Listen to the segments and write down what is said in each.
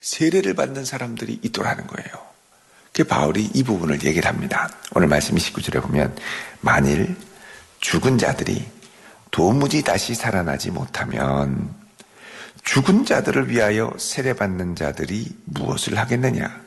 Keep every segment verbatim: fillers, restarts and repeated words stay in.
세례를 받는 사람들이 있더라는 거예요. 그 바울이 이 부분을 얘기를 합니다. 오늘 말씀 이십구 절에 보면 만일 죽은 자들이 도무지 다시 살아나지 못하면 죽은 자들을 위하여 세례받는 자들이 무엇을 하겠느냐?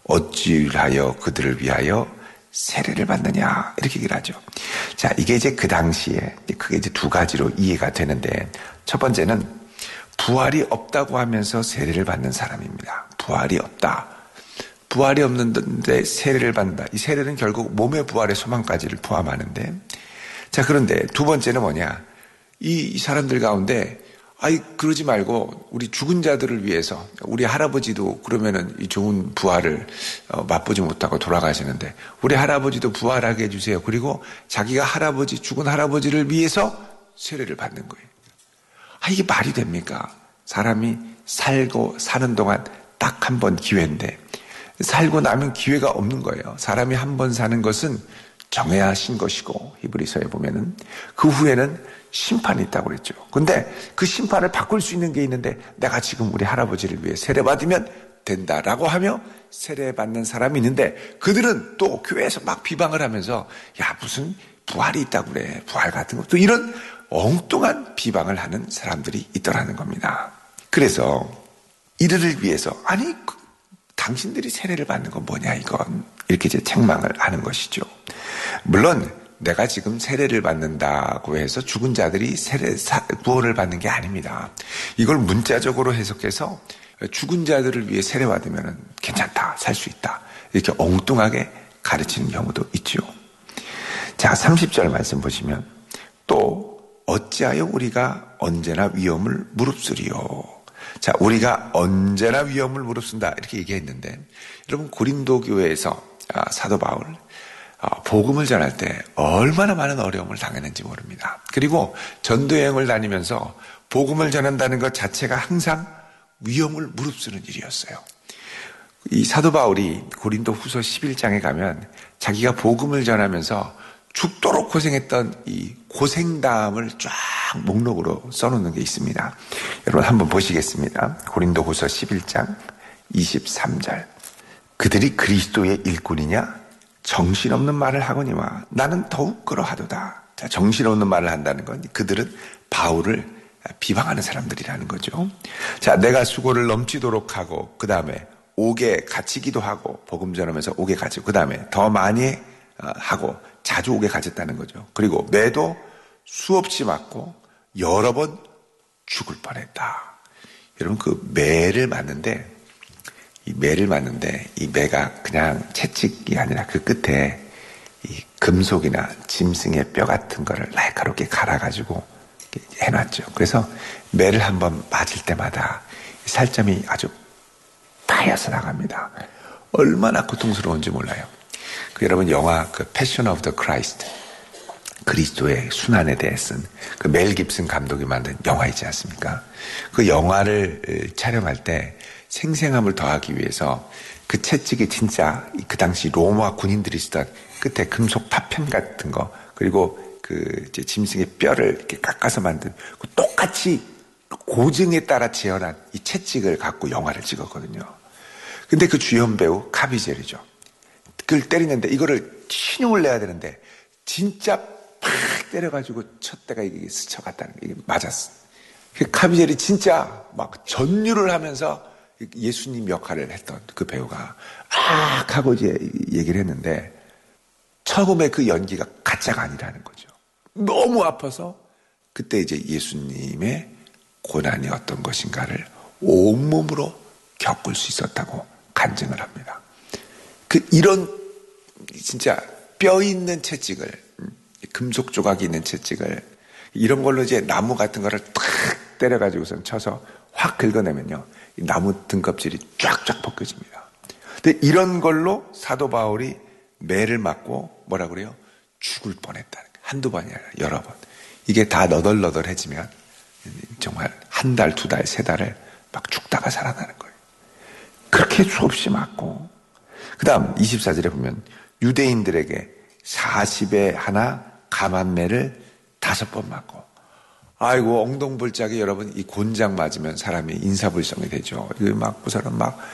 어찌하여 그들을 위하여 세례를 받느냐? 이렇게 얘기를 하죠. 자, 이게 이제 그 당시에 그게 이제 두 가지로 이해가 되는데, 첫 번째는 부활이 없다고 하면서 세례를 받는 사람입니다. 부활이 없다. 부활이 없는데 세례를 받는다. 이 세례는 결국 몸의 부활의 소망까지를 포함하는데, 자, 그런데 두 번째는 뭐냐? 이 사람들 가운데 아이 그러지 말고 우리 죽은 자들을 위해서, 우리 할아버지도 그러면은 이 좋은 부활을 어, 맛보지 못하고 돌아가시는데 우리 할아버지도 부활하게 해주세요. 그리고 자기가 할아버지, 죽은 할아버지를 위해서 세례를 받는 거예요. 아, 이게 말이 됩니까? 사람이 살고 사는 동안 딱 한 번 기회인데 살고 나면 기회가 없는 거예요. 사람이 한 번 사는 것은 정해야 하신 것이고, 히브리서에 보면은 그 후에는 심판이 있다고 그랬죠. 근데 그 심판을 바꿀 수 있는 게 있는데, 내가 지금 우리 할아버지를 위해 세례받으면 된다라고 하며 세례받는 사람이 있는데, 그들은 또 교회에서 막 비방을 하면서 야, 무슨 부활이 있다고 그래, 부활 같은 것도, 이런 엉뚱한 비방을 하는 사람들이 있더라는 겁니다. 그래서 이들을 위해서, 아니 당신들이 세례를 받는 건 뭐냐 이건, 이렇게 이제 책망을 하는 것이죠. 물론 내가 지금 세례를 받는다고 해서 죽은 자들이 세례 구원을 받는 게 아닙니다. 이걸 문자적으로 해석해서 죽은 자들을 위해 세례 받으면 괜찮다, 살 수 있다, 이렇게 엉뚱하게 가르치는 경우도 있죠. 자, 삼십 절 말씀 보시면 또 어찌하여 우리가 언제나 위험을 무릅쓰리요. 자, 우리가 언제나 위험을 무릅쓴다 이렇게 얘기했는데, 여러분 고린도 교회에서 사도 바울 복음을 전할 때 얼마나 많은 어려움을 당했는지 모릅니다. 그리고 전도여행을 다니면서 복음을 전한다는 것 자체가 항상 위험을 무릅쓰는 일이었어요. 이 사도 바울이 고린도 후서 십일 장에 가면 자기가 복음을 전하면서 죽도록 고생했던 이 고생담을 쫙 목록으로 써놓는 게 있습니다. 여러분 한번 보시겠습니다. 고린도 후서 십일 장 이십삼 절. 그들이 그리스도의 일꾼이냐? 정신없는 말을 하거니와 나는 더욱 그러하도다. 자, 정신없는 말을 한다는 건 그들은 바울을 비방하는 사람들이라는 거죠. 자, 내가 수고를 넘치도록 하고, 그 다음에 옥에 갇히기도 하고, 복음 전하면서 옥에 갇히고, 그 다음에 더 많이 하고 자주 옥에 갇혔다는 거죠. 그리고 매도 수없이 맞고 여러 번 죽을 뻔했다. 여러분 그 매를 맞는데, 이 매를 맞는데 이 매가 그냥 채찍이 아니라 그 끝에 이 금속이나 짐승의 뼈 같은 거를 날카롭게 갈아가지고 해놨죠. 그래서 매를 한번 맞을 때마다 살점이 아주 파여서 나갑니다. 얼마나 고통스러운지 몰라요. 그 여러분 영화 그 패션 오브 더 크라이스트, 그리스도의 순환에 대해 쓴 그 멜 깁슨 감독이 만든 영화 있지 않습니까? 그 영화를 촬영할 때 생생함을 더하기 위해서 그 채찍이 진짜 그 당시 로마 군인들이 쓰던 끝에 금속 파편 같은 거, 그리고 그 이제 짐승의 뼈를 이렇게 깎아서 만든 그 똑같이 고증에 따라 재현한 이 채찍을 갖고 영화를 찍었거든요. 근데 그 주연 배우 카비젤이죠. 그걸 때리는데 이거를 신용을 내야 되는데 진짜 팍 때려가지고 쳤다가 이게 스쳐갔다는 게, 이게 맞았어. 그 카비젤이 진짜 막 전율을 하면서 예수님 역할을 했던 그 배우가 악 하고 이제 얘기를 했는데, 처음에 그 연기가 가짜가 아니라는 거죠. 너무 아파서 그때 이제 예수님의 고난이 어떤 것인가를 온몸으로 겪을 수 있었다고 간증을 합니다. 그 이런 진짜 뼈 있는 채찍을, 금속 조각이 있는 채찍을 이런 걸로 이제 나무 같은 거를 탁 때려가지고선 쳐서 확 긁어내면요, 이 나무 등껍질이 쫙쫙 벗겨집니다. 근데 이런 걸로 사도 바울이 매를 맞고 뭐라 그래요? 죽을 뻔했다는 거예요. 한두 번이 아니라 여러 번. 이게 다 너덜너덜해지면 정말 한 달, 두 달, 세 달을 막 죽다가 살아나는 거예요. 그렇게 수없이 맞고, 그 다음 이십사 절에 보면 유대인들에게 사십에 하나 감한매를 다섯 번 맞고, 아이고, 엉덩불짝에 여러분 이 곤장 맞으면 사람이 인사불성이 되죠. 이거 막, 그 사람 막